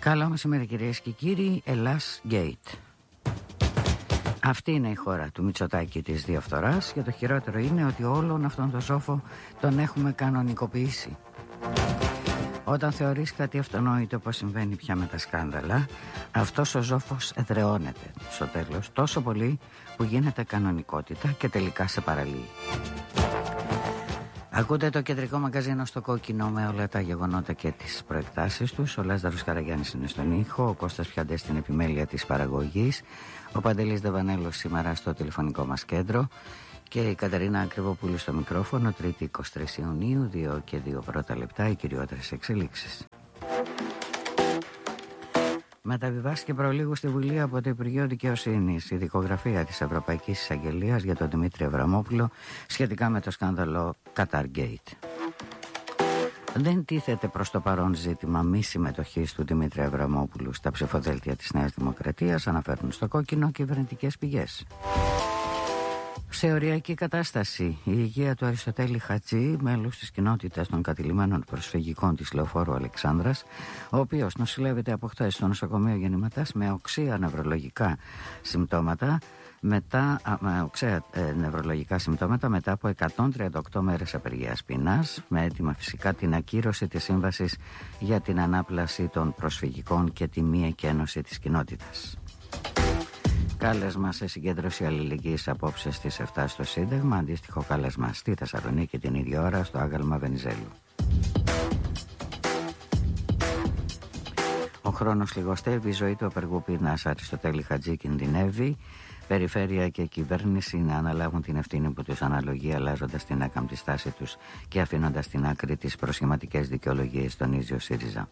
Καλό μεσημέρι κυρίες και κύριοι. Ελλάς Gate. Αυτή είναι η χώρα του Μητσοτάκη της διαφθοράς και το χειρότερο είναι ότι όλον αυτόν τον ζόφο τον έχουμε κανονικοποιήσει. Όταν θεωρείς κάτι αυτονόητο όπως συμβαίνει πια με τα σκάνδαλα, αυτός ο ζόφος εδραιώνεται στο τέλος τόσο πολύ που γίνεται κανονικότητα και τελικά σε παραλύει. Ακούτε το κεντρικό μαγκαζίνο στο κόκκινο με όλα τα γεγονότα και τις προεκτάσεις τους. Ο Λάζαρος Καραγιάννης είναι στον ήχο, ο Κώστας Πιαντές στην επιμέλεια της παραγωγής, ο Παντελής Δεβανέλος σήμερα στο τηλεφωνικό μας κέντρο και η Κατερίνα Ακριβοπούλου στο μικρόφωνο. Τρίτη 23 Ιουνίου, 2 και 2 πρώτα λεπτά, οι κυριότερες εξελίξεις. Μεταβιβάστηκε προλίγου στη Βουλή από το Υπουργείο Δικαιοσύνης η δικογραφία της Ευρωπαϊκής Εισαγγελίας για τον Δημήτρη Αβραμόπουλο σχετικά με το σκάνδαλο Qatargate. Δεν τίθεται προς το παρόν ζήτημα μη συμμετοχής του Δημήτρη Αβραμόπουλου στα ψηφοδέλτια της Νέας Δημοκρατίας, αναφέρουν στο κόκκινο κυβερνητικές πηγές. Σε οριακή κατάσταση, η υγεία του Αριστοτέλη Χατζή, μέλους της κοινότητας των κατηλημένων προσφυγικών της Λεωφόρου Αλεξάνδρας, ο οποίος νοσηλεύεται από χθες στο νοσοκομείο Γεννηματάς με οξέα νευρολογικά συμπτώματα μετά από 138 μέρες απεργίας πείνας, με έτοιμα φυσικά την ακύρωση της σύμβασης για την ανάπλαση των προσφυγικών και τη μη εκένωση της κοινότητας. Κάλεσμα σε συγκέντρωση αλληλεγγύης απόψε στις 7 στο Σύνταγμα, αντίστοιχο κάλεσμα στη Θεσσαλονίκη την ίδια ώρα στο άγαλμα Βενιζέλου. Ο χρόνος λιγοστεύει, η ζωή του απεργού πείνας Αριστοτέλη Χατζή κινδυνεύει. Περιφέρεια και κυβέρνηση να αναλάβουν την ευθύνη που τους αναλογεί, αλλάζοντας την άκαμπτη στάση τους και αφήνοντας στην άκρη τις προσχηματικές δικαιολογίες, τονίζει ο ΣΥΡΙΖΑ.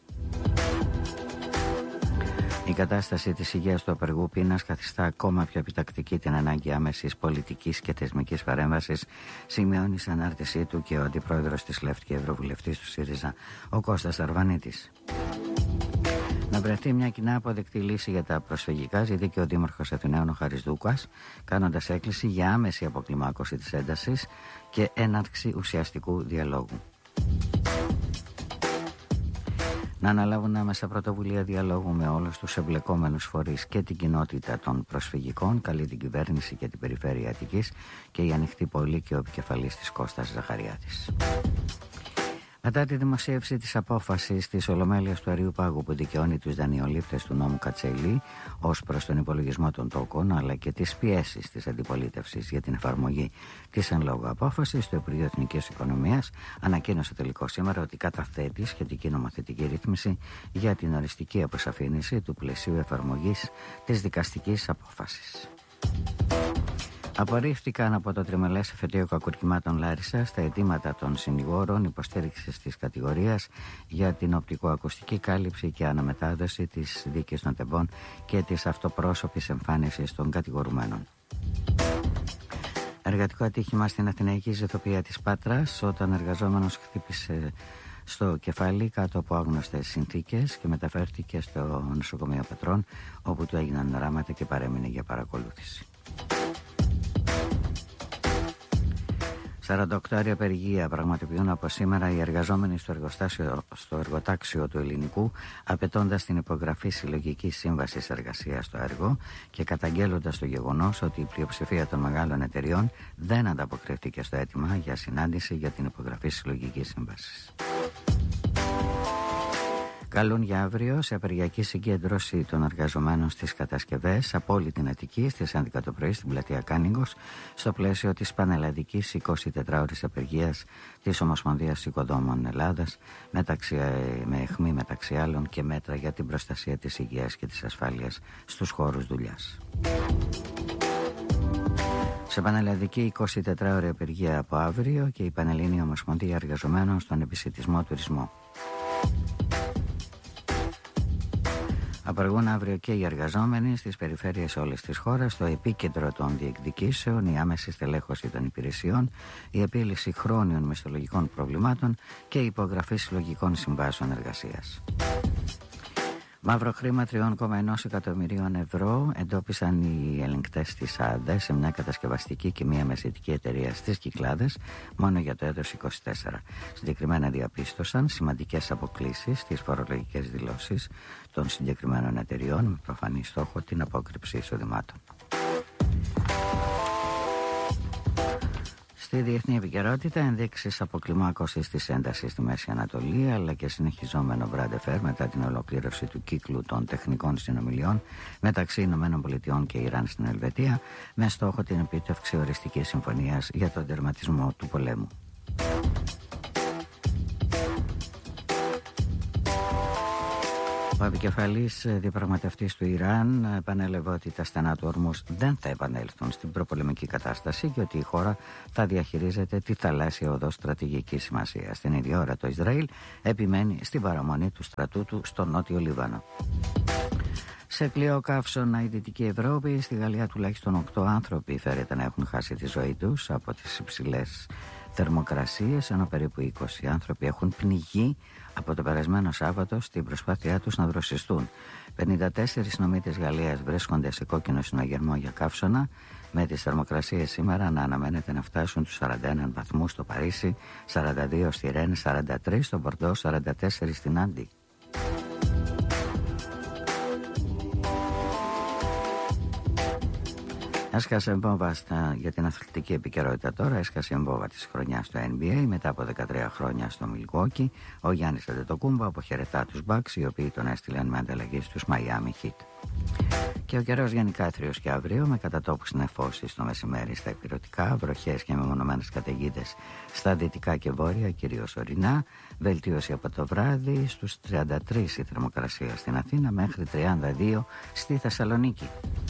Η κατάσταση της υγείας του απεργού πείνας καθιστά ακόμα πιο επιτακτική την ανάγκη άμεσης πολιτικής και θεσμικής παρέμβασης, σημειώνει σε ανάρτησή του και ο αντιπρόεδρος της ΛΕΦΤ και ευρωβουλευτής του ΣΥΡΙΖΑ, ο Κώστας Αρβανίτης. Να βρεθεί μια κοινά αποδεκτή λύση για τα προσφυγικά, ζητεί και ο Δήμαρχος Αθηναίων ο Χαρίς Δούκας, κάνοντας έκκληση για άμεση αποκλιμάκωση της έντασης και έναρξη ουσιαστικού διαλόγου. Να αναλάβουν άμεσα πρωτοβουλία διαλόγου με όλους τους εμπλεκόμενους φορείς και την κοινότητα των προσφυγικών, καλεί την κυβέρνηση και την περιφέρεια Αττικής και η Ανοιχτή Πόλη και ο επικεφαλής της Κώστας Ζαχαριάτης. Μετά τη δημοσίευση της απόφασης της Ολομέλειας του Αριού Πάγου που δικαιώνει τους δανειολήπτες του νόμου Κατσέλη ως προς τον υπολογισμό των τόκων, αλλά και τις πιέσεις της αντιπολίτευσης για την εφαρμογή της εν λόγω απόφασης, το Υπουργείο Εθνικής Οικονομίας ανακοίνωσε τελικώς σήμερα ότι καταθέτει σχετική νομοθετική ρύθμιση για την οριστική αποσαφήνιση του πλαισίου εφαρμογής της δικαστικής απόφασης. Απορρίφθηκαν από το τριμελές εφετείο κακουργημάτων Λάρισα στα αιτήματα των συνηγόρων υποστήριξης της κατηγορίας για την οπτικοακουστική κάλυψη και αναμετάδοση της δίκης των τεμπών και της αυτοπρόσωπης εμφάνισης των κατηγορουμένων. Εργατικό ατύχημα στην Αθηναϊκή Ζηθοποιία της Πάτρας, όταν εργαζόμενος χτύπησε στο κεφάλι κάτω από άγνωστες συνθήκες και μεταφέρθηκε στο νοσοκομείο Πατρών, όπου του έγιναν ράματα και παρέμεινε για παρακολούθηση. 48 ώρια απεργία πραγματοποιούν από σήμερα οι εργαζόμενοι στο εργοτάξιο του Ελληνικού, απαιτώντας την υπογραφή συλλογικής σύμβασης εργασίας στο έργο και καταγγέλλοντας το γεγονός ότι η πλειοψηφία των μεγάλων εταιριών δεν ανταποκριθήκε στο αίτημα για συνάντηση για την υπογραφή συλλογικής σύμβασης. Καλούν για αύριο σε απεργιακή συγκέντρωση των εργαζομένων στις κατασκευές από όλη την Αττική στις 11 το πρωί στην πλατεία Κάνιγκος, στο πλαίσιο της πανελλαδικής 24ωρης απεργίας της Ομοσπονδίας Οικοδόμων Ελλάδας, με αιχμή μεταξύ άλλων και μέτρα για την προστασία της υγείας και της ασφάλειας στους χώρους δουλειάς. Σε πανελλαδική 24ωρη απεργία από αύριο και η Πανελλήνια Ομοσπονδία Εργαζομένων στον επισιτισμό τουρισμό. Απεργούν αύριο και οι εργαζόμενοι στις περιφέρειες όλης της χώρας, στο επίκεντρο των διεκδικήσεων, η άμεση στελέχωση των υπηρεσιών, η επίλυση χρόνιων μισθολογικών προβλημάτων και η υπογραφή συλλογικών συμβάσεων εργασίας. Μαύρο χρήμα 3,1 εκατομμυρίων ευρώ εντόπισαν οι ελεγκτές της ΑΔΕ σε μια κατασκευαστική και μια μεσαιτική εταιρεία στις Κυκλάδες μόνο για το έτος 24. Συγκεκριμένα διαπίστωσαν σημαντικές αποκλίσεις στις φορολογικές δηλώσεις των συγκεκριμένων εταιριών με προφανή στόχο την απόκρυψη εισοδημάτων. Στη διεθνή επικαιρότητα, ενδείξεις αποκλιμάκωσης της έντασης στη Μέση Ανατολή αλλά και συνεχιζόμενο μπραντεφέρ μετά την ολοκλήρωση του κύκλου των τεχνικών συνομιλιών μεταξύ ΗΠΑ και Ιράν στην Ελβετία με στόχο την επίτευξη οριστικής συμφωνίας για τον τερματισμό του πολέμου. Ο επικεφαλής διαπραγματευτής του Ιράν επανέλαβε ότι τα στενά του Ορμούς δεν θα επανέλθουν στην προπολεμική κατάσταση και ότι η χώρα θα διαχειρίζεται τη θαλάσσια οδό στρατηγικής σημασίας. Στην ίδια ώρα το Ισραήλ επιμένει στην παραμονή του στρατού του στο νότιο Λίβανο. Σε πλοίο καύσωνα η Δυτική Ευρώπη, στη Γαλλία τουλάχιστον 8 άνθρωποι φέρεται να έχουν χάσει τη ζωή τους από τις υψηλές θερμοκρασίες, ενώ περίπου 20 άνθρωποι έχουν πνιγεί από το περασμένο Σάββατο στην προσπάθειά τους να δροσιστούν. 54 νομοί της Γαλλίας βρίσκονται σε κόκκινο συναγερμό για καύσωνα, με τις θερμοκρασίες σήμερα να αναμένεται να φτάσουν τους 41 βαθμούς στο Παρίσι, 42 στη Ρεν, 43 στο Μπορντό, 44 στην Άντι. Έσκασε βόμβα για την αθλητική επικαιρότητα τώρα. Έσκασε η βόμβα της χρονιάς στο NBA μετά από 13 χρόνια στο Milwaukee. Ο Γιάννης Αντετοκούμπο αποχαιρετά τους Bucks, οι οποίοι τον έστειλαν με ανταλλαγή στους Miami Heat. Και ο καιρός γενικά άθριος και αύριο, με κατατόπους νεφώσεις το μεσημέρι στα υπηρετικά, βροχές και μεμονωμένες καταιγίδες στα δυτικά και βόρεια, κυρίως ορεινά. Βελτίωση από το βράδυ, στους 33 η θερμοκρασία στην Αθήνα μέχρι 32 στη Θεσσαλονίκη.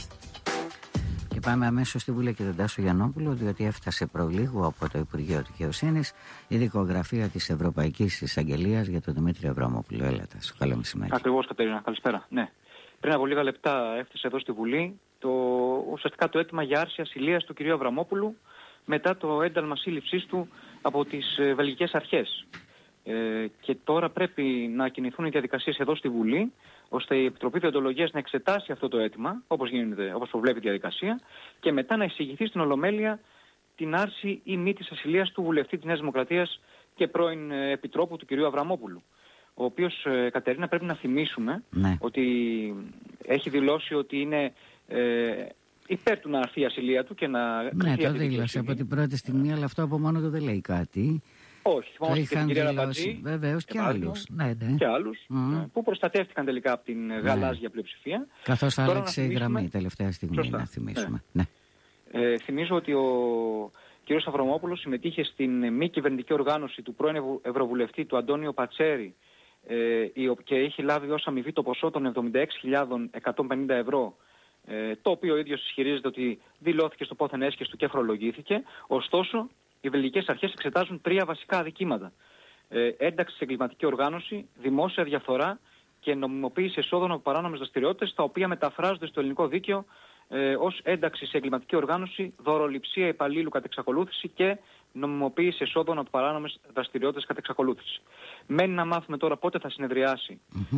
Και πάμε αμέσως στη Βουλή και τον Τάσο Γιαννόπουλο, διότι έφτασε προλίγου από το Υπουργείο Δικαιοσύνης η δικογραφία της Ευρωπαϊκής Εισαγγελίας για τον Δημήτρη Αβραμόπουλο. Έλα, Τάσο, καλό μεσημέρι. Ακριβώς, Κατερίνα, καλησπέρα. Ναι. Πριν από λίγα λεπτά έφτασε εδώ στη Βουλή ουσιαστικά το αίτημα για άρση ασυλίας του κ. Αβραμόπουλου μετά το ένταλμα σύλληψής του από τις βελγικές αρχές. Και τώρα πρέπει να κινηθούν οι διαδικασίες εδώ στη Βουλή, ώστε η Επιτροπή Διοντολογίας να εξετάσει αυτό το αίτημα, όπως προβλέπει η διαδικασία, και μετά να εισηγηθεί στην Ολομέλεια την άρση ή μη της ασυλίας του βουλευτή της Νέας Δημοκρατίας και πρώην επιτρόπου του κ. Αβραμόπουλου. Ο οποίος, Κατερίνα, πρέπει να θυμίσουμε ότι έχει δηλώσει ότι είναι υπέρ του να αρθεί η ασυλία του και να... Ναι, το δήλωσε από την πρώτη στιγμή, αλλά αυτό από μόνο του δεν λέει κάτι. Όχι, θυμάμαι και την κυρία Ραμπατζή. Βεβαίως και άλλους. Και άλλους που προστατεύτηκαν τελικά από την γαλάζια πλειοψηφία. Καθώς άλλαξε η γραμμή τελευταία στιγμή, σωστά, να θυμίσουμε. Ναι. Θυμίζω ότι ο κ. Αβραμόπουλος συμμετείχε στην μη κυβερνητική οργάνωση του πρώην Ευρωβουλευτή του Αντώνιο Πατσέρη και έχει λάβει ως αμοιβή το ποσό των 76.150 ευρώ, το οποίο ο ίδιος ισχυρίζεται ότι δηλώθηκε στο πόθεν έσχες του και φορολογήθηκε. Ωστόσο, οι βελγικές αρχές εξετάζουν 3 βασικά αδικήματα. Ένταξη σε εγκληματική οργάνωση, δημόσια διαφθορά και νομιμοποίηση εσόδων από παράνομες δραστηριότητες, τα οποία μεταφράζονται στο ελληνικό δίκαιο ως ένταξη σε εγκληματική οργάνωση, δωροληψία υπαλλήλου κατ' εξακολούθηση και νομιμοποίηση εσόδων από παράνομες δραστηριότητες κατ' εξακολούθηση. Μένει να μάθουμε τώρα πότε θα συνεδριάσει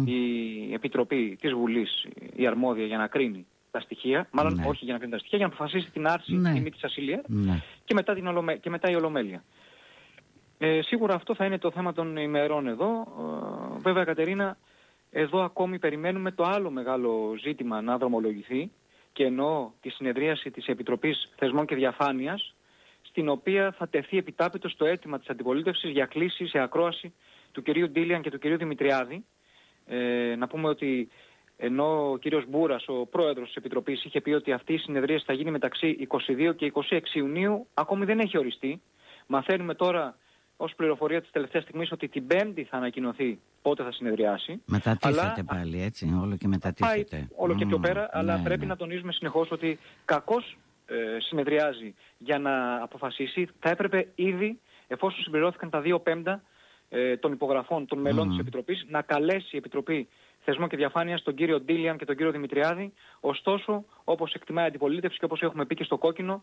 η Επιτροπή της Βουλής, η αρμόδια, για να κρίνει τα στοιχεία, μάλλον όχι για να κρίνει τα στοιχεία, για να αποφασίσει την άρση ή μη της ασυλίας και μετά η Ολομέλεια. Σίγουρα αυτό θα είναι το θέμα των ημερών εδώ. Βέβαια, Κατερίνα, εδώ ακόμη περιμένουμε το άλλο μεγάλο ζήτημα να δρομολογηθεί, και εννοώ τη συνεδρίαση της Επιτροπής Θεσμών και Διαφάνειας, στην οποία θα τεθεί επιτάπητο το αίτημα της αντιπολίτευσης για κλήση σε ακρόαση του κυρίου Ντίλιαν και του κυρίου Δημητριάδη. Να πούμε ότι ενώ ο κύριος Μπούρας, ο πρόεδρος της Επιτροπής, είχε πει ότι αυτή η συνεδρίαση θα γίνει μεταξύ 22 και 26 Ιουνίου, ακόμη δεν έχει οριστεί. Μαθαίνουμε τώρα ως πληροφορία της τελευταίας στιγμής ότι την Πέμπτη θα ανακοινωθεί πότε θα συνεδριάσει. Μετατίθεται πάλι, έτσι, όλο και μετατίθεται. Πάει όλο και πιο πέρα, αλλά πρέπει να τονίζουμε συνεχώς ότι κακώς συνεδριάζει για να αποφασίσει. Θα έπρεπε ήδη, εφόσον συμπληρώθηκαν τα 2/5 των υπογραφών των μελών της Επιτροπής, να καλέσει η Επιτροπή Θεσμών και Διαφάνειας τον κύριο Ντίλιαν και τον κύριο Δημητριάδη. Ωστόσο, όπως εκτιμάει η αντιπολίτευση και όπως έχουμε πει και στο κόκκινο,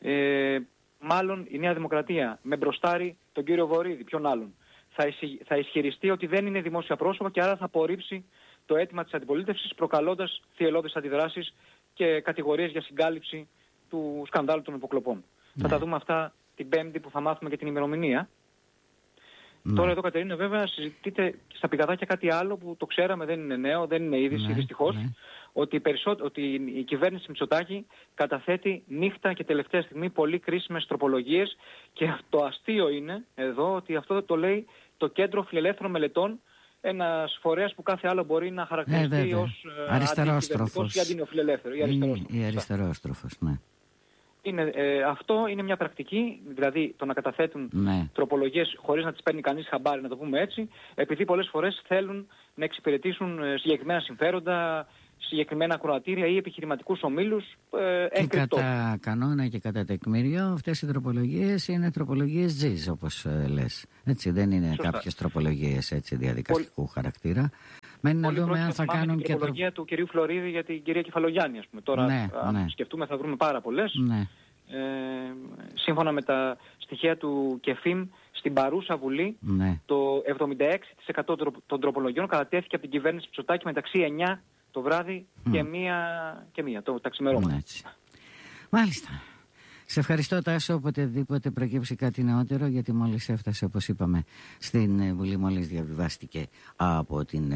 μάλλον η Νέα Δημοκρατία με μπροστάρι τον κύριο Βορίδη, ποιον άλλον, θα ισχυριστεί ότι δεν είναι δημόσια πρόσωπα και άρα θα απορρίψει το αίτημα της αντιπολίτευσης, προκαλώντας θυελλώδεις αντιδράσεις και κατηγορίες για συγκάλυψη του σκανδάλου των υποκλοπών. Θα τα δούμε αυτά την Πέμπτη που θα μάθουμε και την ημερομηνία. Τώρα εδώ, Κατερίνα, βέβαια συζητείται στα πηγαδάκια κάτι άλλο που το ξέραμε, δεν είναι νέο, δεν είναι είδηση δυστυχώς, ότι η κυβέρνηση Μητσοτάκη καταθέτει νύχτα και τελευταία στιγμή πολύ κρίσιμες τροπολογίες, και το αστείο είναι εδώ ότι αυτό το λέει το Κέντρο Φιλελεύθερων Μελετών, ένας φορέας που κάθε άλλο μπορεί να χαρακτηριστεί ως αντικυβερνητικός ή αντινεοφιλελεύθερο. Ή αριστερόστροφος, ναι. Αυτό είναι μια πρακτική, δηλαδή το να καταθέτουν τροπολογίες χωρίς να τις παίρνει κανείς χαμπάρι, να το πούμε έτσι, επειδή πολλές φορές θέλουν να εξυπηρετήσουν συγκεκριμένα συμφέροντα, συγκεκριμένα ακροατήρια ή επιχειρηματικούς ομίλους. Και κατά κανόνα και κατά τεκμήριο αυτές οι τροπολογίες είναι τροπολογίες τζιζ, όπως λες. Έτσι, δεν είναι κάποιες τροπολογίες έτσι, διαδικαστικού χαρακτήρα. Μένει να δούμε αν θα κάνουν και τροπολογία του κυρίου Φλωρίδη για την κυρία Κεφαλογιάννη, ας πούμε. Τώρα, αν σκεφτούμε, θα βρούμε πάρα πολλές. Σύμφωνα με τα στοιχεία του ΚΕΦΙΜ, στην παρούσα Βουλή, το 76% των τροπολογιών κατατέθηκε από την κυβέρνηση Μητσοτάκη μεταξύ 9 το βράδυ και μία τα ξημερώματα. Μάλιστα. Σε ευχαριστώ, Τάσο, οποτεδήποτε προκύψει κάτι νεότερο, γιατί μόλις έφτασε, όπως είπαμε, στην Βουλή, μόλις διαβιβάστηκε από την...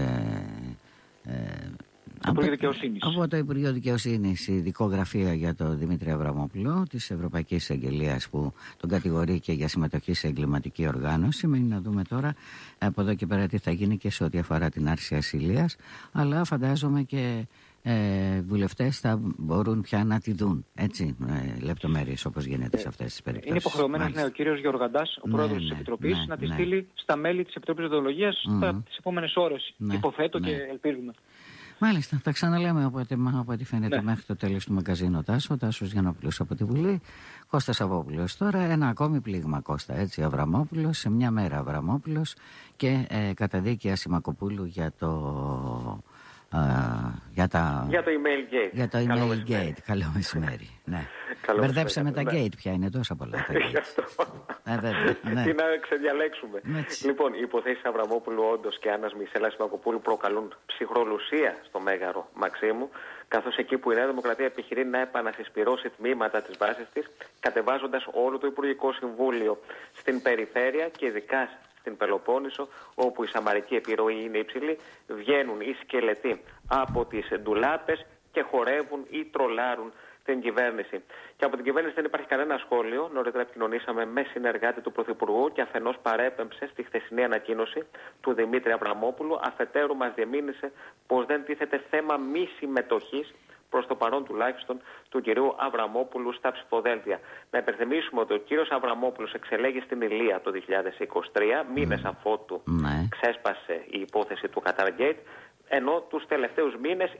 από το Υπουργείο Δικαιοσύνης η δικογραφία για τον Δημήτρη Αβραμόπουλο της Ευρωπαϊκής Αγγελίας, που τον κατηγορεί και για συμμετοχή σε εγκληματική οργάνωση. Μένει να δούμε τώρα από εδώ και πέρα τι θα γίνει και σε ό,τι αφορά την άρση ασυλίας, αλλά φαντάζομαι και βουλευτές θα μπορούν πια να τη δουν, έτσι, λεπτομέρειες όπως γίνεται σε αυτές τις περιπτώσεις. Είναι υποχρεωμένος ο κύριος Γεωργαντάς, ο πρόεδρος της Επιτροπής, να τη στείλει στα μέλη της Επιτροπής Ιδεολογίας τις επόμενες ώρες. Υποθέτω και ελπίζουμε. Μάλιστα, τα ξαναλέμε από ό,τι φαίνεται μέχρι το τέλος του μαγκαζίνου Τάσος Γιαννόπουλος από τη Βουλή, Κώστας Αββόπουλος. Τώρα ένα ακόμη πλήγμα, Κώστα, έτσι, Αβραμόπουλος, σε μια μέρα Αβραμόπουλος και καταδίκη Ασημακοπούλου για το... για το email gate. Για το email gate. Καλό μεσημέρι. Ναι. Μπερδέψαμε τα gate πια, είναι τόσα πολλά τα gate. Τι να ξεδιαλέξουμε. Λοιπόν, οι υποθέσεις Αβραμόπουλου όντως και Άννας Μισέλα Ασημακοπούλου προκαλούν ψυχρολουσία στο Μέγαρο Μαξίμου, καθώς εκεί που η Νέα Δημοκρατία επιχειρεί να επανασυσπυρώσει τμήματα της βάσης της, κατεβάζοντας όλο το Υπουργικό Συμβούλιο στην περιφέρεια και ειδικά στην Πελοπόννησο, όπου η σαμαρική επιρροή είναι υψηλή, βγαίνουν οι σκελετοί από τις ντουλάπες και χορεύουν ή τρολάρουν την κυβέρνηση. Και από την κυβέρνηση δεν υπάρχει κανένα σχόλιο. Νωρίτερα επικοινωνήσαμε με συνεργάτη του Πρωθυπουργού και αφενός παρέπεμψε στη χθεσινή ανακοίνωση του Δημήτρη Αβραμόπουλου, αφετέρου μας διεμήνυσε πως δεν τίθεται θέμα μη συμμετοχής, προς το παρόν τουλάχιστον, του κυρίου Αβραμόπουλου στα ψηφοδέλτια. Να υπενθυμίσουμε ότι ο κύριος Αβραμόπουλος εξελέγει στην Ηλία το 2023, μήνες αφότου ξέσπασε η υπόθεση του Qatargate, ενώ τους τελευταίους μήνες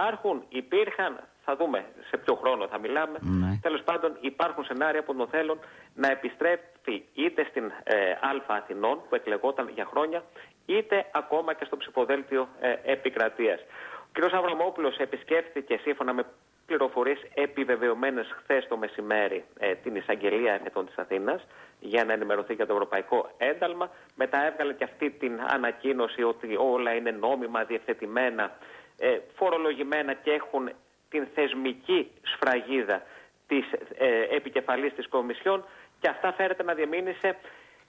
υπήρχαν, θα δούμε σε ποιο χρόνο θα μιλάμε, τέλος πάντων υπάρχουν σενάρια που τον θέλουν να επιστρέφει είτε στην Α Αθηνών που εκλεγόταν για χρόνια, είτε ακόμα και στο ψηφοδέλτιο επικρατείας. Ο κ. Αβραμόπουλος επισκέφθηκε, σύμφωνα με πληροφορίες επιβεβαιωμένες χθες το μεσημέρι, την εισαγγελία ερευνητών της Αθήνας για να ενημερωθεί για το ευρωπαϊκό ένταλμα. Μετά έβγαλε και αυτή την ανακοίνωση ότι όλα είναι νόμιμα, διευθετημένα, φορολογημένα και έχουν την θεσμική σφραγίδα της επικεφαλής της Κομισιόν, και αυτά φέρεται να διεμήνυσε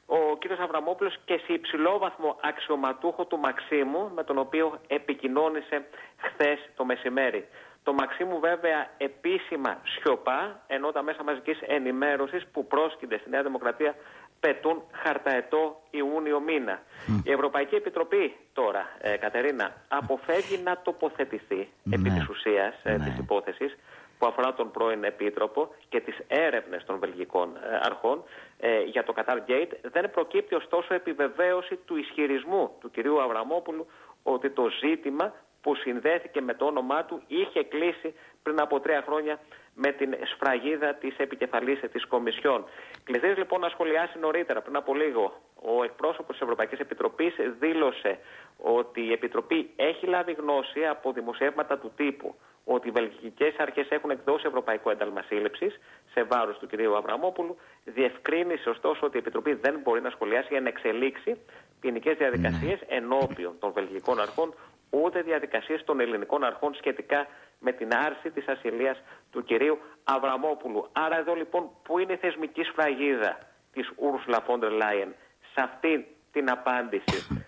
ο κ. Αβραμόπουλος και σε υψηλόβαθμο αξιωματούχο του Μαξίμου, με τον οποίο επικοινώνησε χθες το μεσημέρι. Το Μαξίμου βέβαια επίσημα σιωπά, ενώ τα μέσα μαζικής ενημέρωσης που πρόσκυνται στη Νέα Δημοκρατία πετούν χαρταετό Ιούνιο μήνα. Η Ευρωπαϊκή Επιτροπή τώρα, Κατερίνα, αποφεύγει να τοποθετηθεί επί της ουσίας της υπόθεσης που αφορά τον πρώην Επίτροπο και τις έρευνες των βελγικών αρχών για το Qatargate. Δεν προκύπτει ωστόσο επιβεβαίωση του ισχυρισμού του κυρίου Αβραμόπουλου ότι το ζήτημα που συνδέθηκε με το όνομά του είχε κλείσει πριν από 3 χρόνια με την σφραγίδα της επικεφαλής της Κομισιόν. Κληθείς λοιπόν να σχολιάσει νωρίτερα, πριν από λίγο, ο εκπρόσωπος της Ευρωπαϊκής Επιτροπής δήλωσε ότι η Επιτροπή έχει λάβει γνώση από δημοσιεύματα του τύπου ότι οι βελγικές αρχές έχουν εκδώσει ευρωπαϊκό ένταλμα σύλληψης σε βάρος του κυρίου Αβραμόπουλου. Διευκρίνησε ωστόσο ότι η Επιτροπή δεν μπορεί να σχολιάσει για να εξελίξει ποινικές διαδικασίες ενώπιον των βελγικών αρχών ούτε διαδικασίες των ελληνικών αρχών σχετικά με την άρση της ασυλίας του κυρίου Αβραμόπουλου. Άρα εδώ λοιπόν που είναι η θεσμική σφραγίδα της Ursula von der Leyen σε αυτή την απάντηση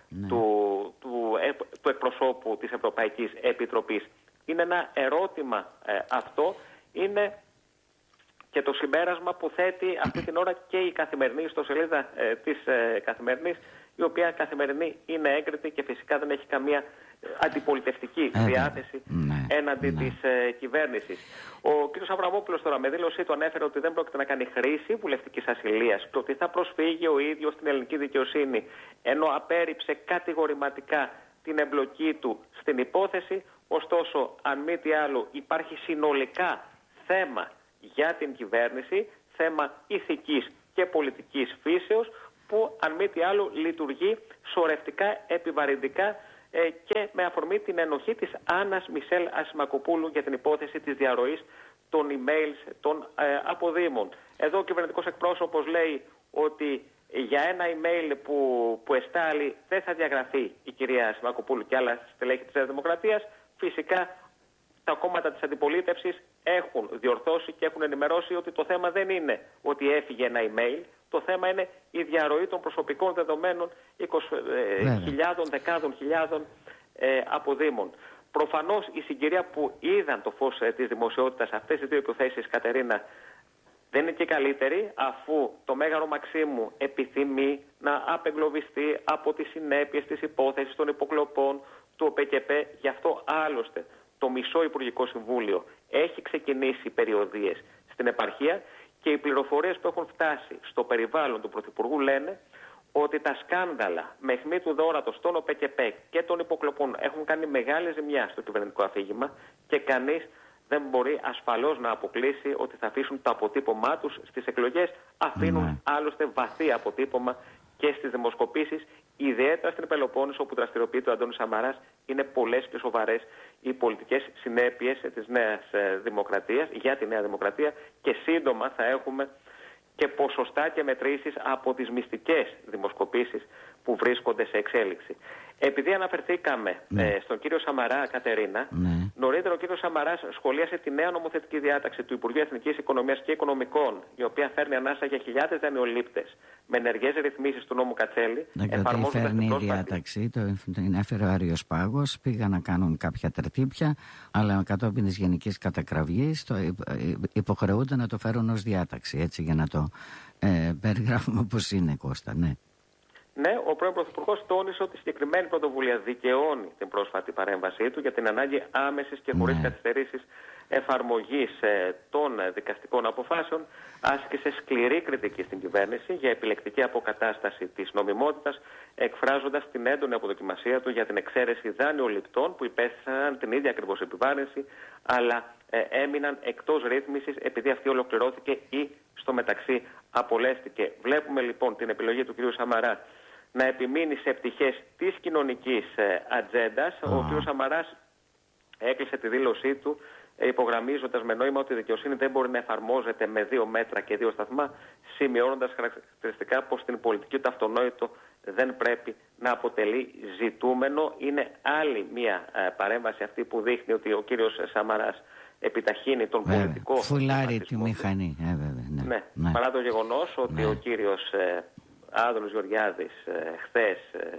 του εκπροσώπου της Ευρωπαϊκής Επιτροπής? Είναι ένα ερώτημα αυτό, είναι και το συμπέρασμα που θέτει αυτή την ώρα και η Καθημερινή στο σελίδα της Καθημερινής, η οποία Καθημερινή είναι έγκριτη και φυσικά δεν έχει καμία αντιπολιτευτική διάθεση έναντι της κυβέρνησης. Ο κ. Αβραμόπουλος τώρα με δήλωσή του ανέφερε ότι δεν πρόκειται να κάνει χρήση βουλευτικής ασυλίας και ότι θα προσφύγει ο ίδιος στην ελληνική δικαιοσύνη, ενώ απέρριψε κατηγορηματικά την εμπλοκή του στην υπόθεση. Ωστόσο, αν μη τι άλλο, υπάρχει συνολικά θέμα για την κυβέρνηση, θέμα ηθικής και πολιτικής φύσεως, που αν μη τι άλλο λειτουργεί σωρευτικά, επιβαρυντικά και με αφορμή την ενοχή της Άννας Μισελ Ασημακοπούλου για την υπόθεση της διαρροής των emails των αποδήμων. Εδώ ο κυβερνητικός εκπρόσωπος λέει ότι για ένα email που εστάλει δεν θα διαγραφεί η κυρία Ασημακοπούλου και άλλα στελέχη της Δημοκρατίας. Φυσικά τα κόμματα της αντιπολίτευσης έχουν διορθώσει και έχουν ενημερώσει ότι το θέμα δεν είναι ότι έφυγε ένα email. Το θέμα είναι η διαρροή των προσωπικών δεδομένων δεκάδων χιλιάδων αποδήμων. Προφανώς η συγκυρία που είδαν το φως της δημοσιότητας αυτές οι δύο υποθέσεις, Κατερίνα, δεν είναι και καλύτερη, αφού το Μέγαρο Μαξίμου επιθυμεί να απεγκλωβιστεί από τις συνέπειες της υπόθεσης των υποκλοπών του ΟΠΕΚΕΠΕ. Γι' αυτό άλλωστε το μισό Υπουργικό Συμβούλιο έχει ξεκινήσει περιοδίες στην επαρχία και οι πληροφορίες που έχουν φτάσει στο περιβάλλον του Πρωθυπουργού λένε ότι τα σκάνδαλα με αιχμή του δώρατος στον ΟΠΕΚΕΠΕ και των υποκλοπών έχουν κάνει μεγάλη ζημιά στο κυβερνητικό αφήγημα και κανείς δεν μπορεί ασφαλώς να αποκλείσει ότι θα αφήσουν το αποτύπωμά τους στις εκλογές. Αφήνουν άλλωστε βαθύ αποτύπωμα και στις δημοσκοπήσεις, ιδιαίτερα στην Πελοπόννησο, όπου δραστηριοποιείται ο Αντώνης Σαμαράς. Είναι πολλές και σοβαρές οι πολιτικές συνέπειες της Νέας Δημοκρατίας, για τη Νέα Δημοκρατία, και σύντομα θα έχουμε και ποσοστά και μετρήσεις από τις μυστικές δημοσκοπήσεις που βρίσκονται σε εξέλιξη. Επειδή αναφερθήκαμε στον κύριο Σαμαρά, Κατερίνα, νωρίτερα ο κύριος Σαμαράς σχολίασε τη νέα νομοθετική διάταξη του Υπουργείου Εθνικής Οικονομίας και Οικονομικών, η οποία φέρνει ανάσα για χιλιάδες δανειολήπτες με ενεργές ρυθμίσεις του νόμου Κατσέλη. Δεν φέρνει η διάταξη, την έφερε ο Άριος Πάγος, πήγαν να κάνουν κάποια τερτύπια, αλλά κατόπιν της γενικής κατακραυγής υποχρεούνται να το φέρουν ως διάταξη, έτσι, για να το περιγράφουμε όπως είναι, Κώστα, ναι. Ναι, ο πρώην Πρωθυπουργός τόνισε ότι η συγκεκριμένη πρωτοβουλία δικαιώνει την πρόσφατη παρέμβασή του για την ανάγκη άμεσης και χωρίς καθυστερήσεις εφαρμογής των δικαστικών αποφάσεων. Άσκησε σκληρή κριτική στην κυβέρνηση για επιλεκτική αποκατάσταση της νομιμότητας, εκφράζοντας την έντονη αποδοκιμασία του για την εξαίρεση δανειοληπτών που υπέστησαν την ίδια ακριβώς επιβάρυνση, αλλά έμειναν εκτός ρύθμισης επειδή αυτή ολοκληρώθηκε ή στο μεταξύ απολέστηκε. Βλέπουμε λοιπόν την επιλογή του κ. Σαμαρά να επιμείνει σε πτυχές της κοινωνικής ατζέντας. Ο κ. Σαμαράς έκλεισε τη δήλωσή του υπογραμμίζοντας με νόημα ότι η δικαιοσύνη δεν μπορεί να εφαρμόζεται με 2 μέτρα και 2 σταθμά, σημειώνοντας χαρακτηριστικά πως στην πολιτική το αυτονόητο δεν πρέπει να αποτελεί ζητούμενο. Είναι άλλη μια παρέμβαση αυτή που δείχνει ότι ο κύριος Σαμαράς επιταχύνει τον πολιτικό φουλάρει τη μηχανή. Ναι. Παρά το γεγονός ότι ο κύριος Άδωνης Γεωργιάδης χθες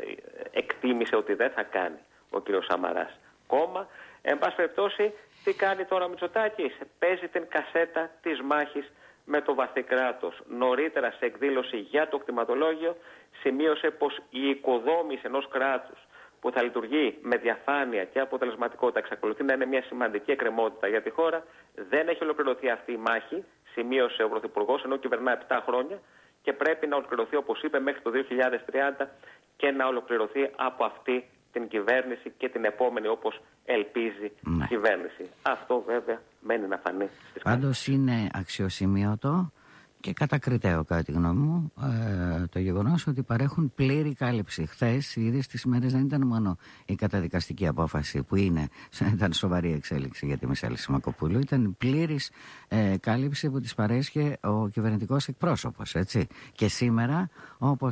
εκτίμησε ότι δεν θα κάνει ο κύριος Σαμαράς κόμμα. Εν πάση περιπτώσει, τι κάνει τώρα ο Μητσοτάκης? Παίζει την κασέτα της μάχης με το βαθύ κράτος. Νωρίτερα σε εκδήλωση για το κτηματολόγιο σημείωσε πως η οικοδόμηση ενός κράτους που θα λειτουργεί με διαφάνεια και αποτελεσματικότητα εξακολουθεί να είναι μια σημαντική εκκρεμότητα για τη χώρα. Δεν έχει ολοκληρωθεί αυτή η μάχη, σημείωσε ο Πρωθυπουργός, ενώ κυβερνά 7 χρόνια και πρέπει να ολοκληρωθεί, όπως είπε, μέχρι το 2030 και να ολοκληρωθεί από αυτή την κυβέρνηση και την επόμενη, όπως ελπίζει η κυβέρνηση. Αυτό βέβαια μένει να φανεί. Πάντως είναι αξιοσημείωτο και κατακριτέο, κατά τη γνώμη μου, το γεγονός ότι παρέχουν πλήρη κάλυψη. Χθες, ήδη στις μέρες, δεν ήταν μόνο η καταδικαστική απόφαση που ήταν σοβαρή εξέλιξη για τη Μισελ Ασημακοπούλου, ήταν πλήρης κάλυψη που της παρέσχε ο κυβερνητικός εκπρόσωπος, έτσι. Και σήμερα, όπως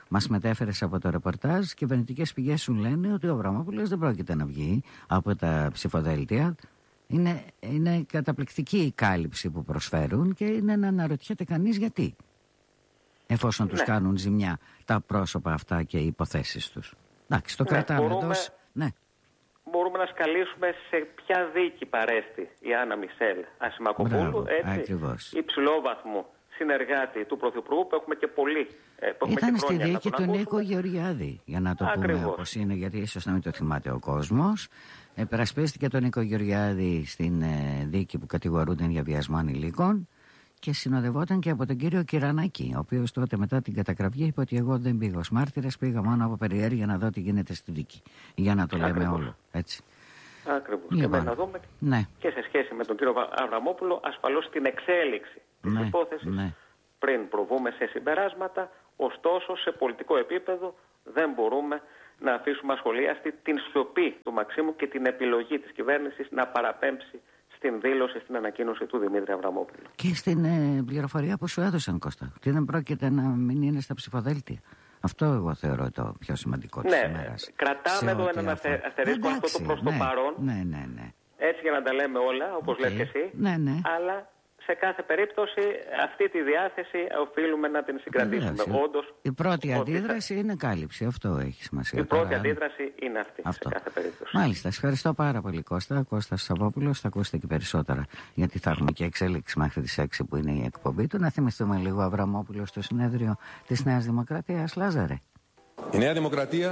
μας μετέφερες από το ρεπορτάζ, κυβερνητικές πηγές σου λένε ότι ο Αβραμόπουλος δεν πρόκειται να βγει από τα ψηφοδέλτια. Είναι καταπληκτική η κάλυψη που προσφέρουν και είναι να αναρωτιέται κανείς γιατί. Εφόσον τους κάνουν ζημιά τα πρόσωπα αυτά και οι υποθέσεις τους. Εντάξει, το κρατάμε εδώ. Ναι. Μπορούμε να σκαλίσουμε σε ποια δίκη παρέστη η Άννα Μισελ Ασημακοπούλου, έτσι, υψηλόβαθμου συνεργάτη του Πρωθυπουργού που έχουμε και πολύ. Ήταν στη δίκη του Νίκο Γεωργιάδη, για να το πούμε όπως είναι, γιατί ίσως να μην το θυμάται ο κόσμος. Περασπίστηκε τον Νίκο Γεωργιάδη στην δίκη που κατηγορούνταν για βιασμό ανηλίκων και συνοδευόταν και από τον κύριο Κυρανάκη, ο οποίος τότε μετά την κατακραυγή είπε ότι εγώ δεν πήγα ως μάρτυρας, πήγα μόνο από περιέργεια να δω τι γίνεται στη δίκη. Για να το λέμε όλο, έτσι. Ακριβώς. Λοιπόν, και να δούμε και σε σχέση με τον κύριο Αβραμόπουλο ασφαλώς την εξέλιξη της υπόθεσης πριν προβούμε σε συμπεράσματα. Ωστόσο, σε πολιτικό επίπεδο δεν μπορούμε να αφήσουμε ασχολίαστη την σιωπή του Μαξίμου και την επιλογή της κυβέρνησης να παραπέμψει στην δήλωση, στην ανακοίνωση του Δημήτρη Αβραμόπουλου. Και στην πληροφορία που σου έδωσαν, Κώστα, ότι δεν πρόκειται να μην είναι στα ψηφοδέλτια. Αυτό εγώ θεωρώ το πιο σημαντικό της ημέρας. Κρατάμε εδώ έναν αστερίσκο, αυτό το προς το παρόν. Ναι. Έτσι για να τα λέμε όλα, όπως λες και εσύ. Ναι. Αλλά σε κάθε περίπτωση αυτή τη διάθεση οφείλουμε να την συγκρατήσουμε. Όντως, η πρώτη αντίδραση είναι κάλυψη. Αυτό έχει σημασία. Η πρώτη αντίδραση είναι αυτή σε κάθε περίπτωση. Μάλιστα. Ευχαριστώ πάρα πολύ, Κώστα. Κώστας Σαββόπουλος. Θα ακούσετε και περισσότερα, γιατί θα έχουμε και εξέλιξη μέχρι τις 6 που είναι η εκπομπή του. Να θυμηθούμε λίγο Αβραμόπουλο στο συνέδριο της Νέας Δημοκρατίας. Λάζαρε. Η Νέα Δημοκρατία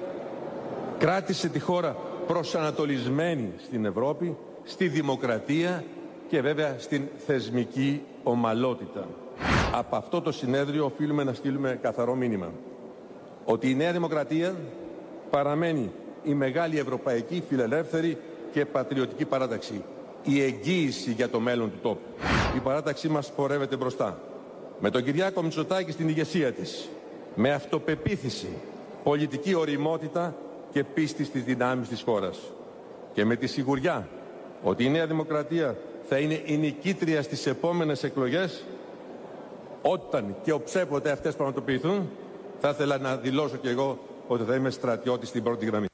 κράτησε τη χώρα προσανατολισμένη στην Ευρώπη, στη δημοκρατία και βέβαια στην θεσμική ομαλότητα. Από αυτό το συνέδριο οφείλουμε να στείλουμε καθαρό μήνυμα ότι η Νέα Δημοκρατία παραμένει η μεγάλη ευρωπαϊκή, φιλελεύθερη και πατριωτική παράταξη, η εγγύηση για το μέλλον του τόπου. Η παράταξή μας πορεύεται μπροστά. Με τον Κυριάκο Μητσοτάκη στην ηγεσία της, με αυτοπεποίθηση, πολιτική ωριμότητα και πίστη στις δυνάμεις της χώρας και με τη σιγουριά ότι η Νέα Δημοκρατία θα είναι η νικήτρια στις επόμενες εκλογές, όταν και οψέποτε αυτές πραγματοποιηθούν, θα ήθελα να δηλώσω και εγώ ότι θα είμαι στρατιώτης στην πρώτη γραμμή.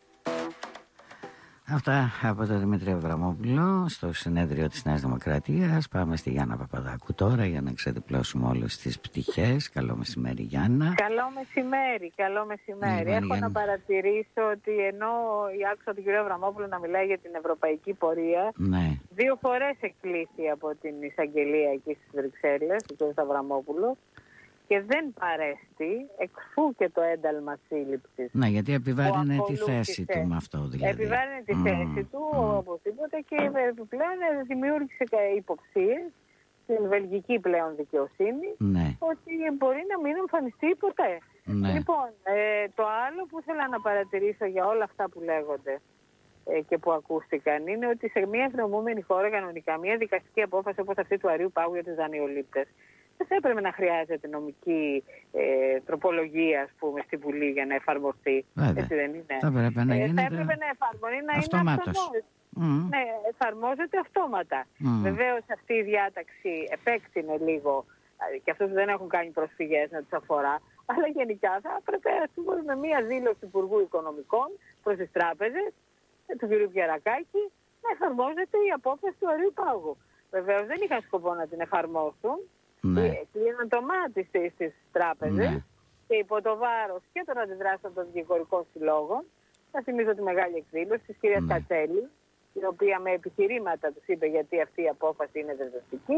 Αυτά από τον Δημήτρη Αβραμόπουλο στο συνέδριο της Νέας Δημοκρατίας. Πάμε στη Γιάννα Παπαδάκου τώρα για να ξεδιπλώσουμε όλες τις πτυχές. Καλό μεσημέρι, Γιάννα. Καλό μεσημέρι. Έχω να παρατηρήσω ότι ενώ άκουσα τον κύριο Αβραμόπουλο να μιλάει για την ευρωπαϊκή πορεία, 2 φορές εκκλήθη από την εισαγγελία εκεί στις Βρυξέλλες, ο κ. Αβραμόπουλο, και δεν παρέστη, εξού και το ένταλμα σύλληψης. Ναι, γιατί επιβάρυνε τη θέση του με αυτό, δηλαδή. Επιβάρυνε τη θέση του, οπωσδήποτε, και επιπλέον δημιούργησε υποψίες στην βελγική πλέον δικαιοσύνη, ότι μπορεί να μην εμφανιστεί ποτέ. Λοιπόν, το άλλο που ήθελα να παρατηρήσω για όλα αυτά που λέγονται και που ακούστηκαν είναι ότι σε μια ευνοούμενη χώρα κανονικά μια δικαστική απόφαση όπως αυτή του Αρείου Πάγου για τους δανειολήπτες δεν θα έπρεπε να χρειάζεται νομική τροπολογία, ας πούμε, στη Βουλή για να εφαρμοστεί. Έτσι δεν είναι? Θα έπρεπε να γίνεται αυτομάτως. Ναι, εφαρμόζεται αυτόματα. Βεβαίως αυτή η διάταξη επέκτηνε λίγο και αυτούς που δεν έχουν κάνει προσφυγές να τους αφορά, αλλά γενικά θα έπρεπε, ας πούμε, με μία δήλωση του Υπουργού Οικονομικών προς τις τράπεζες, του κ. Πιερακάκη, να εφαρμόζεται η απόφαση του Αρείου Πάγου. Βεβαίως δεν είχαν σκοπό να την εφαρμόσουν. Κλείναν το μάτι στις τράπεζες και υπό το βάρος και των αντιδράσεων των δικηγορικών συλλόγων. Θα θυμίζω τη μεγάλη εκδήλωση της κυρίας Κατσέλη, η οποία με επιχειρήματα τους είπε γιατί αυτή η απόφαση είναι δεσμευτική.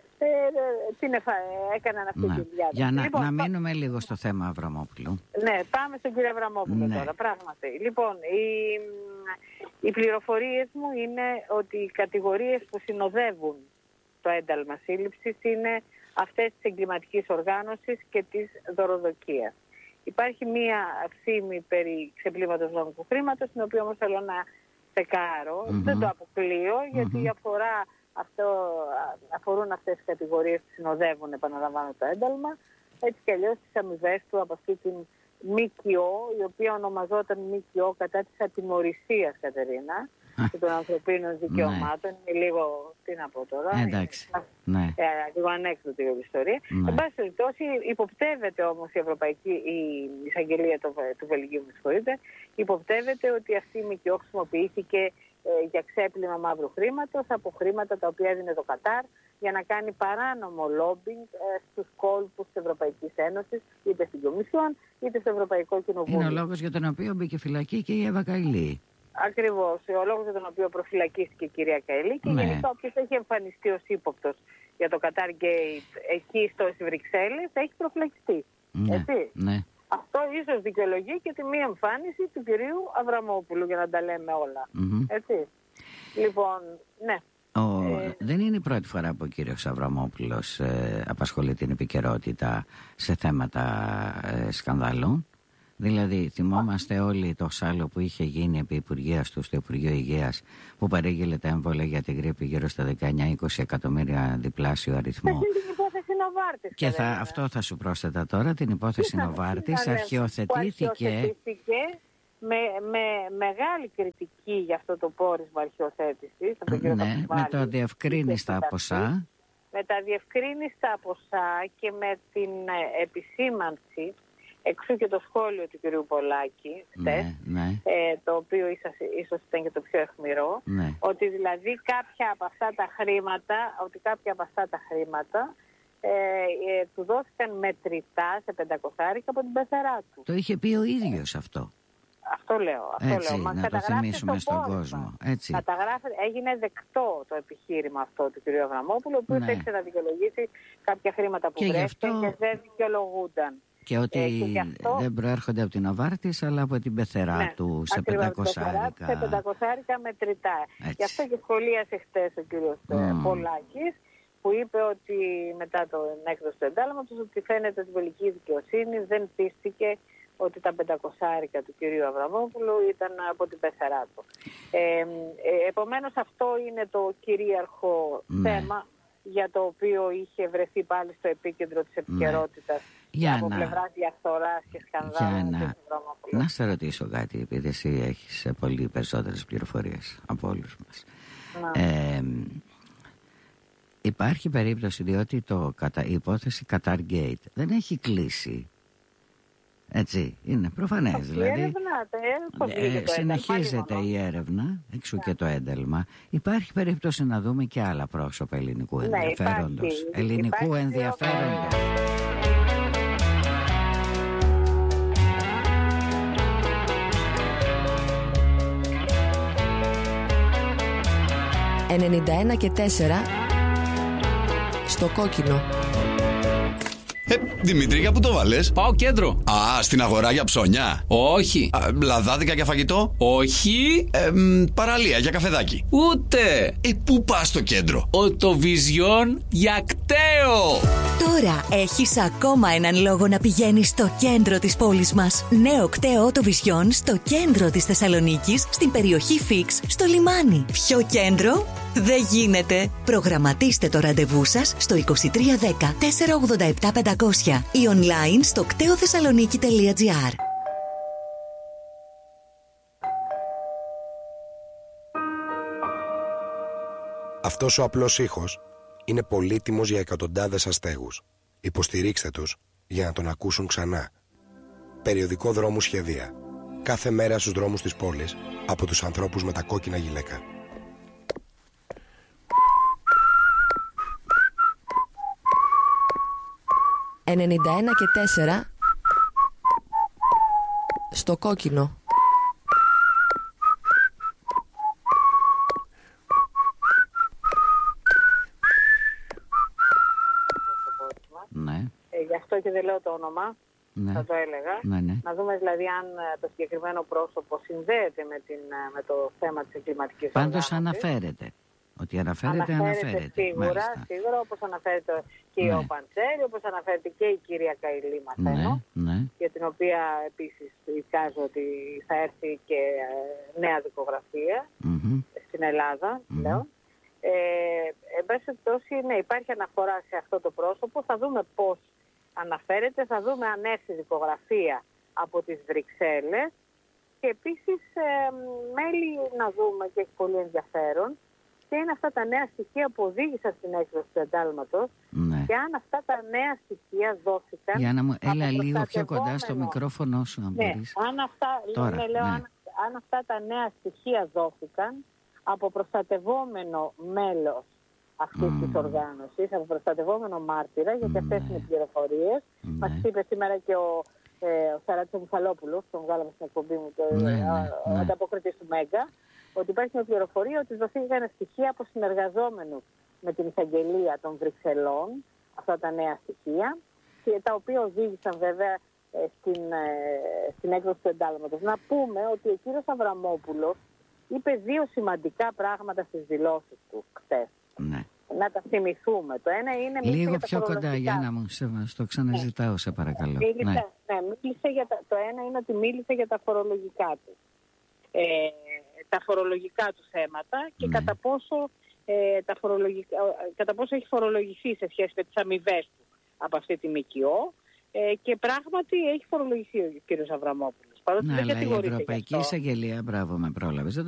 Την έκαναν αυτή τη διάταξη. Για να μείνουμε λίγο στο θέμα Αβραμόπουλου. Ναι, πάμε στον κύριο Αβραμόπουλο τώρα, πράγματι. Λοιπόν, οι πληροφορίες μου είναι ότι οι κατηγορίες που συνοδεύουν το ένταλμα σύλληψης είναι αυτές της εγκληματικής οργάνωσης και της δωροδοκίας. Υπάρχει μία φήμη περί ξεπλήματος βρώμικου χρήματος, την οποία όμως θέλω να τσεκάρω. Δεν το αποκλείω, γιατί αφορούν αυτές τις κατηγορίες που συνοδεύουν, επαναλαμβάνω, το ένταλμα, έτσι κι αλλιώς τις αμοιβές του από αυτή την ΜΚΟ, η οποία ονομαζόταν ΜΚΟ κατά της ατιμωρησίας, Κατερίνα, και των ανθρωπίνων δικαιωμάτων. Είναι λίγο, τι να πω τώρα, λίγο ανέκδοτη η ιστορία. Εν πάση περιπτώσει, υποπτεύεται όμως η εισαγγελία του Βελγίου, υποπτεύεται ότι αυτή η ΜΚΟ χρησιμοποιήθηκε για ξέπλυμα μαύρου χρήματος από χρήματα τα οποία έδινε το Κατάρ για να κάνει παράνομο λόμπινγκ στους κόλπους της Ευρωπαϊκής Ένωσης, είτε στην Κομισιόν είτε στο Ευρωπαϊκό Κοινοβούλιο. Είναι ο λόγος για τον οποίο μπήκε φυλακή και η Εύα Καηλή. Ακριβώς, ο λόγος για τον οποίο προφυλακίστηκε η κυρία Καηλή και γενικά όποιος έχει εμφανιστεί ως ύποπτος για το Qatar Gate εκεί στις Βρυξέλλες έχει προφυλακιστεί. Ναι. Αυτό ίσως δικαιολογεί και τη μη εμφάνιση του κυρίου Αβραμόπουλου, για να τα λέμε όλα. Έτσι. Λοιπόν, ναι. Δεν είναι η πρώτη φορά που ο κύριος Αβραμόπουλος απασχολεί την επικαιρότητα σε θέματα σκανδάλων. Δηλαδή θυμόμαστε όλοι το σάλο που είχε γίνει επί Υπουργείας του στο Υπουργείο Υγείας, που παρήγγειλε τα έμβολα για την γρίπη γύρω στα 19-20 εκατομμύρια, διπλάσιο αριθμό. Την υπόθεση Νοβάρτης. Και αυτό θα σου πρόσθετα τώρα, την υπόθεση Νοβάρτης αρχιοθετήθηκε με μεγάλη κριτική για αυτό το πόρισμα αρχιοθέτησης. Με το αδιευκρίνιστα ποσά. Με τα αδιευκρίνιστα ποσά και με την επισήμανση, εξού και το σχόλιο του κυρίου Πολάκη, το οποίο ίσως ήταν και το πιο εχμηρό, ότι δηλαδή κάποια από αυτά τα χρήματα του δόθηκαν μετρητά σε 500 από την πεθερά του. Το είχε πει ο ίδιος αυτό. Αυτό λέω. Να το θυμίσουμε στον κόσμο. Έτσι. Έγινε δεκτό το επιχείρημα αυτό του κ. Αβραμόπουλου, ο οποίος έχει να δικαιολογήσει κάποια χρήματα που βρέθηκαν και δεν δικαιολογούνταν. Και ότι δεν προέρχονται από την Νοβάρτης, αλλά από την πεθερά του σε 500 μετρητά. Γι' αυτό και σχολίασε χτες ο κ. Πολάκης, που είπε ότι μετά την έκδοση του εντάλματος, ότι φαίνεται ότι η βελγική δικαιοσύνη δεν πίστηκε ότι τα 500 του κυρίου Αβραμόπουλου ήταν από την πεθερά του. Επομένως αυτό είναι το κυρίαρχο θέμα για το οποίο είχε βρεθεί πάλι στο επίκεντρο της επικαιρότητας από πλευράς διαφθοράς και σκανδάλων. Να σε ρωτήσω κάτι, επειδή εσύ έχεις πολύ περισσότερες πληροφορίες από όλους μας. Υπάρχει περίπτωση, διότι η υπόθεση Qatar Gate δεν έχει κλείσει. Έτσι, είναι προφανές. Δηλαδή, συνεχίζεται η έρευνα, εξού και το ένταλμα. Υπάρχει περίπτωση να δούμε και άλλα πρόσωπα ελληνικού ενδιαφέροντος. Ελληνικού ενδιαφέροντος. «91,4» στο κόκκινο. Δημήτρη, για πού το βάλες? Πάω κέντρο. Α, στην αγορά για ψώνια? Όχι. Λαδάδικα για φαγητό? Όχι. Παραλία για καφεδάκι? Ούτε. Πού πας στο κέντρο? Οτοβιζιόν για κταίο. Τώρα έχεις ακόμα έναν λόγο να πηγαίνεις στο κέντρο της πόλης μας. Νέο κταίο Οτοβιζιόν στο κέντρο της Θεσσαλονίκης, στην περιοχή Φίξ, στο λιμάνι. Πιο κέντρο δεν γίνεται. Προγραμματίστε το ραντεβού σας στο 2310 487 500 ή online στο κτεοθεσσαλονίκη.gr. Αυτός ο απλός ήχος είναι πολύτιμος για εκατοντάδες αστέγους. Υποστηρίξτε τους για να τον ακούσουν ξανά. Περιοδικό Δρόμου Σχεδία. Κάθε μέρα στους δρόμους της πόλης από τους ανθρώπους με τα κόκκινα γυλαίκα. «91,4» στο κόκκινο. Ναι. Γι' αυτό και δεν λέω το όνομα. Ναι. Θα το έλεγα. Ναι. Να δούμε δηλαδή αν το συγκεκριμένο πρόσωπο συνδέεται με το θέμα της εγκληματικής οργάνωσης. Πάντως αναφέρεται. Ότι αναφέρεται. Σίγουρα, όπως αναφέρεται και ο Παντσέρη, όπως αναφέρεται και η κυρία Καηλή, μαθαίνω, για την οποία επίσης εικάζω ότι θα έρθει και νέα δικογραφία στην Ελλάδα, λέω. Εν πάση περιπτώσει, υπάρχει αναφορά σε αυτό το πρόσωπο. Θα δούμε πώς αναφέρεται, θα δούμε αν έρθει δικογραφία από τις Βρυξέλλες. Και επίσης μέλη να δούμε και έχει πολύ ενδιαφέρον και είναι αυτά τα νέα στοιχεία που οδήγησαν στην έκδοση του εντάλματος, ναι. Και αν αυτά τα νέα στοιχεία δόθηκαν... Γιάννα μου, έλα λίγο πιο κοντά στο μικρόφωνο σου, αν μπορείς. Αν αυτά τα νέα στοιχεία δόθηκαν από προστατευόμενο μέλος αυτής της οργάνωσης, από προστατευόμενο μάρτυρα, γιατί αυτές είναι οι πληροφορίες. Μας είπε σήμερα και ο Σαράτης Μιχαλόπουλος, τον βγάλαμε στην εκπομπή μου, ο ανταποκριτής του Μέγκα, ότι υπάρχει μια πληροφορία ότι δοθήκαν στοιχεία από συνεργαζόμενους με την εισαγγελία των Βρυξελών, αυτά τα νέα στοιχεία, και τα οποία οδήγησαν βέβαια στην έκδοση του εντάλματος. Να πούμε ότι ο κύριος Αβραμόπουλος είπε 2 σημαντικά πράγματα στις δηλώσεις του χθες. Ναι. Να τα θυμηθούμε. Το ένα είναι... Λίγο πιο κοντά, Γιάννα μου, στο ξαναζητάω, σε παρακαλώ. Το ένα είναι ότι μίλησε για τα φορολογικά του. Τα φορολογικά του θέματα και κατά πόσο έχει φορολογηθεί σε σχέση με τις αμοιβές του από αυτή τη ΜΚΟ, και πράγματι έχει φορολογηθεί ο κ. Αβραμόπουλος. Ναι, αλλά η Ευρωπαϊκή Εισαγγελία, μπράβο, με πρόλαβες.